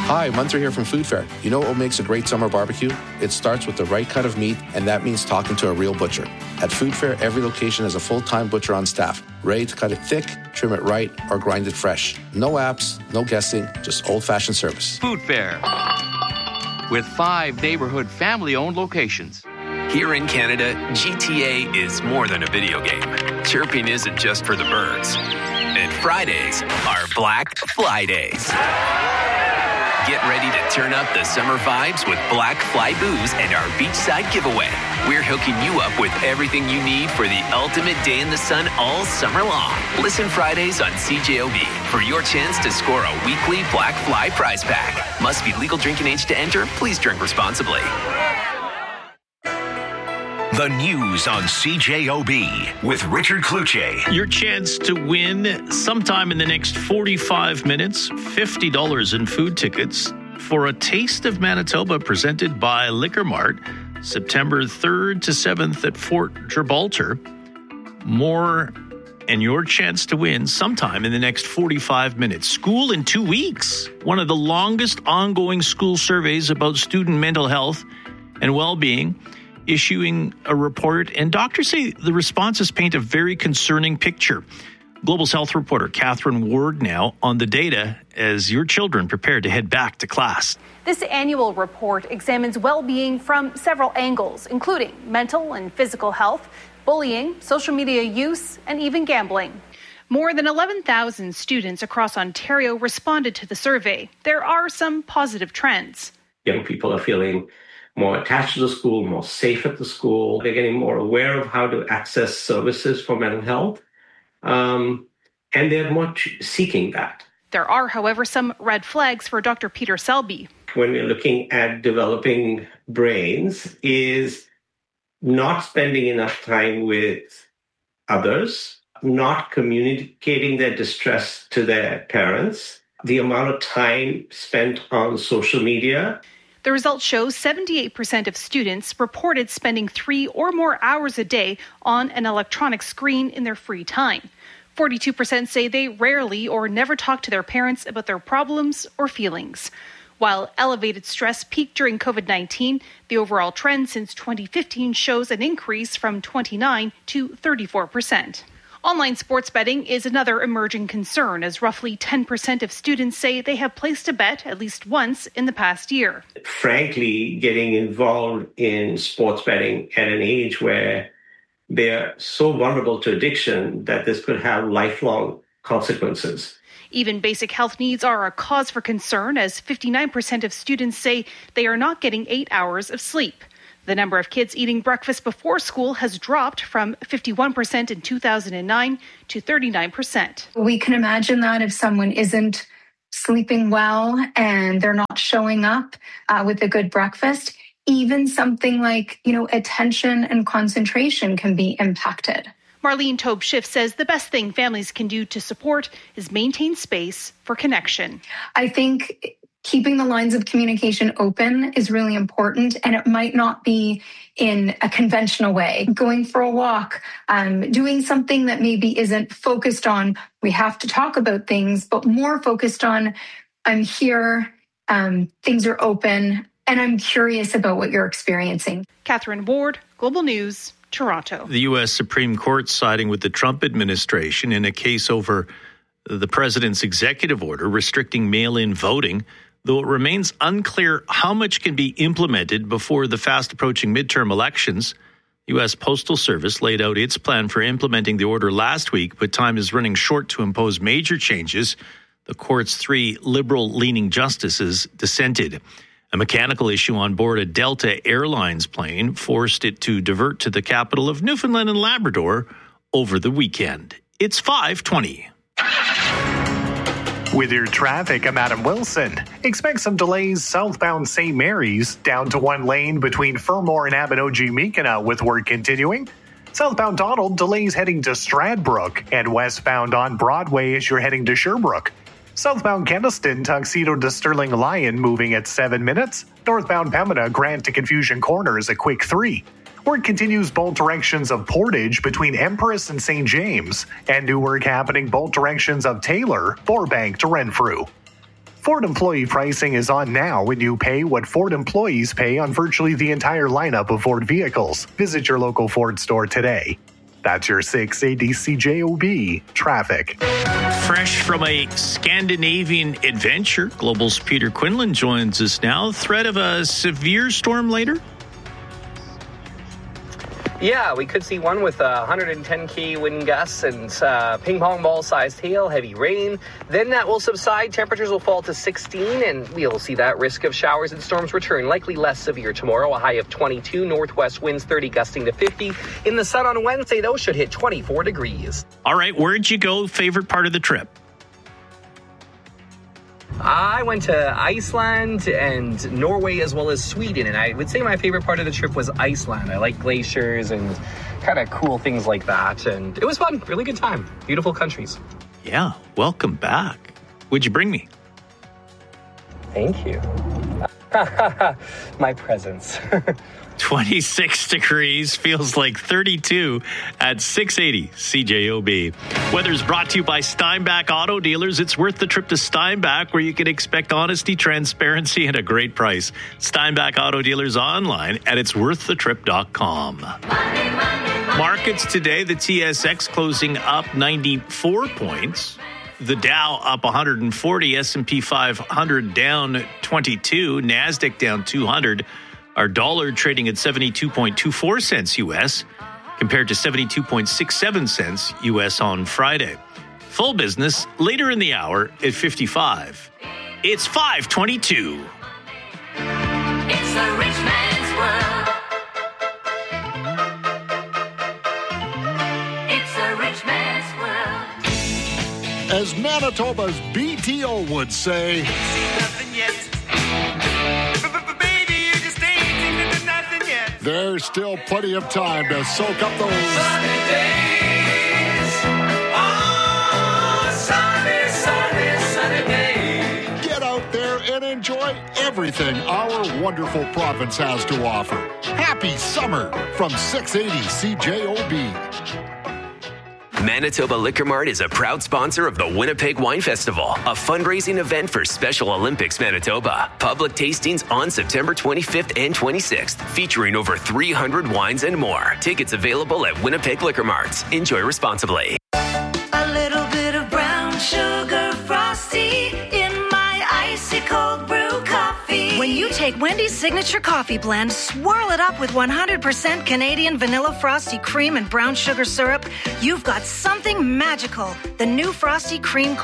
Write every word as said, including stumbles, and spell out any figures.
Hi, Munter here from Food Fair. You know what makes a great summer barbecue? It starts with the right cut of meat, and that means talking to a real butcher. At Food Fair, every location has a full-time butcher on staff, ready to cut it thick, trim it right, or grind it fresh. No apps, no guessing, just old-fashioned service. Food Fair, with five neighborhood family-owned locations. Here in Canada, G T A is more than a video game. Chirping isn't just for the birds. And Fridays are Black Fly Days. Get ready to turn up the summer vibes with Black Fly Booze and our beachside giveaway. We're hooking you up with everything you need for the ultimate day in the sun all summer long. Listen Fridays on C J O B for your chance to score a weekly Black Fly prize pack. Must be legal drinking age to enter. Please drink responsibly. The news on C J O B with Richard Cloutier. Your chance to win sometime in the next forty-five minutes, fifty dollars in food tickets for a Taste of Manitoba presented by Liquor Mart, September third to seventh at Fort Gibraltar. More and your chance to win sometime in the next forty-five minutes. School in two weeks. One of the longest ongoing school surveys about student mental health and well-being, issuing a report, and doctors say the responses paint a very concerning picture. Global's health reporter Catherine Ward now on the data as your children prepare to head back to class. This annual report examines well-being from several angles, including mental and physical health, bullying, social media use, and even gambling. More than eleven thousand students across Ontario responded to the survey. There are some positive trends. Young people are feeling more attached to the school, more safe at the school. They're getting more aware of how to access services for mental health. Um, and they're much seeking that. There are, however, some red flags for Doctor Peter Selby. When we're looking at developing brains, is not spending enough time with others, not communicating their distress to their parents, the amount of time spent on social media. The results show seventy-eight percent of students reported spending three or more hours a day on an electronic screen in their free time. forty-two percent say they rarely or never talk to their parents about their problems or feelings. While elevated stress peaked during COVID nineteen, the overall trend since twenty fifteen shows an increase from twenty-nine to thirty-four percent. Online sports betting is another emerging concern, as roughly ten percent of students say they have placed a bet at least once in the past year. Frankly, getting involved in sports betting at an age where they're so vulnerable to addiction that this could have lifelong consequences. Even basic health needs are a cause for concern, as fifty-nine percent of students say they are not getting eight hours of sleep. The number of kids eating breakfast before school has dropped from fifty-one percent in two thousand nine to thirty-nine percent. We can imagine that if someone isn't sleeping well and they're not showing up uh, with a good breakfast, even something like, you know, attention and concentration can be impacted. Marlene Taube-Schiff says the best thing families can do to support is maintain space for connection. I think keeping the lines of communication open is really important, and it might not be in a conventional way. Going for a walk, um, doing something that maybe isn't focused on, we have to talk about things, but more focused on, I'm here, um, things are open, and I'm curious about what you're experiencing. Catherine Ward, Global News, Toronto. The U S Supreme Court siding with the Trump administration in a case over the president's executive order restricting mail-in voting, though it remains unclear how much can be implemented before the fast-approaching midterm elections. U S Postal Service laid out its plan for implementing the order last week, but time is running short to impose major changes. The court's three liberal-leaning justices dissented. A mechanical issue on board a Delta Airlines plane forced it to divert to the capital of Newfoundland and Labrador over the weekend. It's five twenty. With your traffic, I'm Adam Wilson. Expect some delays southbound Saint Mary's, down to one lane between Fermor and Abinogi-Meekina with work continuing. Southbound Donald, delays heading to Stradbrook, and westbound on Broadway as you're heading to Sherbrooke. Southbound Kendallston, Tuxedo to Sterling Lion moving at seven minutes. Northbound Pembina, Grant to Confusion Corners a quick three. Work continues both directions of Portage between Empress and Saint James, and new work happening both directions of Taylor, Burbank to Renfrew. Ford employee pricing is on now when you pay what Ford employees pay on virtually the entire lineup of Ford vehicles. Visit your local Ford store today. That's your six eighty C J O B traffic. Fresh from a Scandinavian adventure, Global's Peter Quinlan joins us now. Threat of a severe storm later? Yeah, we could see one with uh, one hundred ten key wind gusts and uh, ping pong ball sized hail, heavy rain. Then that will subside. Temperatures will fall to sixteen, and we'll see that risk of showers and storms return. Likely less severe tomorrow, a high of twenty-two. Northwest winds thirty, gusting to fifty. In the sun on Wednesday, those should hit twenty-four degrees. All right, where'd you go? Favorite part of the trip? I went to Iceland and Norway as well as Sweden, and I would say my favorite part of the trip was Iceland. I like glaciers and kind of cool things like that, and it was fun. Really good time. Beautiful countries. Yeah, welcome back. What'd you bring me? Thank you. My presents. twenty-six degrees, feels like thirty-two at six eighty C J O B. Weather's brought to you by Steinbach Auto Dealers. It's worth the trip to Steinbach, where you can expect honesty, transparency, and a great price. Steinbach Auto Dealers online at its worth the trip dot com. Markets today, the T S X closing up ninety-four points. The Dow up one hundred forty, S and P five hundred down twenty-two, NASDAQ down two hundred. Our dollar trading at seventy-two point two four cents U S compared to seventy-two point six seven cents U S on Friday. Full business later in the hour at fifty-five. It's five twenty-two. It's the rich man's world. It's the rich man's world. As Manitoba's B T O would say, Nothing yet. there's still plenty of time to soak up those Sunny days. Oh, sunny, sunny, sunny days. Get out there and enjoy everything our wonderful province has to offer. Happy summer from six eighty C J O B. Manitoba Liquor Mart is a proud sponsor of the Winnipeg Wine Festival, a fundraising event for Special Olympics Manitoba. Public tastings on September twenty-fifth and twenty-sixth, featuring over three hundred wines and more. Tickets available at Winnipeg Liquor Marts. Enjoy responsibly. A little bit of brown sugar frosty in my icy cold brew coffee. When you take Wendy's signature coffee blend, swirl it up with one hundred percent Canadian vanilla frosty cream and brown sugar syrup, you've got something magical. The new frosty cream